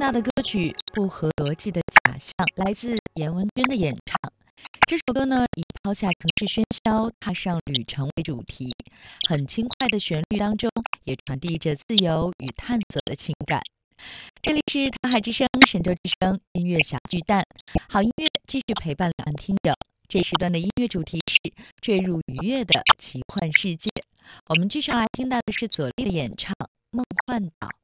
到的歌曲《不合逻辑的假象》来自严文娟的演唱。这首歌呢，以抛下城市喧嚣，踏上旅程为主题，很轻快的旋律当中，也传递着自由与探索的情感。这里是台海之声、神州之声音乐小巨蛋，好音乐继续陪伴两岸听友。这一时段的音乐主题是坠入愉悦的奇幻世界。我们继续来听到的是左立的演唱《梦幻岛》。